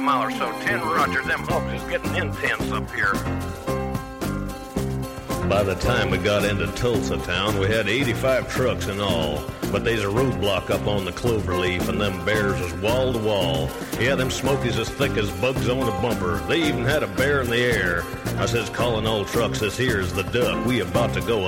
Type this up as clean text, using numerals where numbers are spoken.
mile or so. 10 Roger, them hogs is getting intense up here. By the time we got into Tulsa town, we had 85 trucks in all. But there's a roadblock up on the Cloverleaf, and them bears was wall to wall. Yeah, them Smokies as thick as bugs on a bumper. They even had a bear in the air. I says, calling all trucks, this here's the Duck. We about to go